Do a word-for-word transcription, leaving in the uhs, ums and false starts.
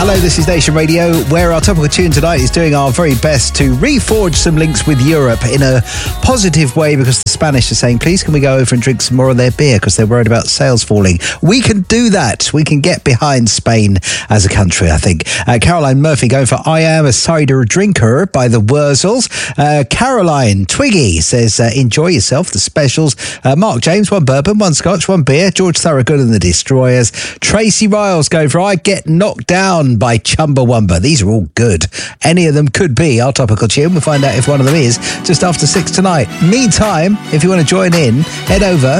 Hello, this is Nation Radio, where our topical tune tonight is doing our very best to reforge some links with Europe in a positive way, because the Spanish are saying, please can we go over and drink some more of their beer because they're worried about sales falling. We can do that. We can get behind Spain as a country, I think. Uh, Caroline Murphy going for I Am a Cider Drinker by the Wurzels. Uh, Caroline Twiggy says, uh, enjoy yourself, the specials. Uh, Mark James, one bourbon, one scotch, one beer. George Thorogood and the Destroyers. Tracy Riles going for I Get Knocked Down by Chumbawamba. These are all good. Any of them could be our topical tune. We'll find out if one of them is just after six tonight. Meantime, if you want to join in, head over